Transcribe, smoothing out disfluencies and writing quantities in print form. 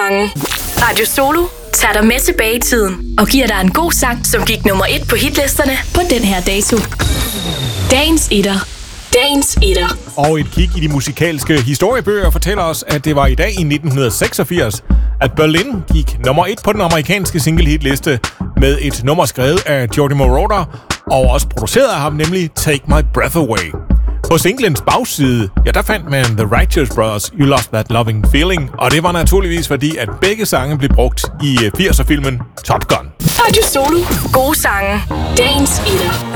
sange. Radio Solo tager dig med tilbage i tiden og giver dig en god sang, som gik nummer 1 på hitlisterne på den her dato. Dagens etter. Dagens etter. Og et kig i de musikalske historiebøger fortæller os, at det var i dag i 1986, at Berlin gik nummer 1 på den amerikanske single-hitliste med et nummer skrevet af Jody Moroder og også produceret af ham, nemlig Take My Breath Away. På singlens bagside, ja, der fandt man The Righteous Brothers' You Lost That Loving Feeling, og det var naturligvis fordi, at begge sange blev brugt i 80'er-filmen Top Gun. Radio Solo. Gode sange. Dagens etter.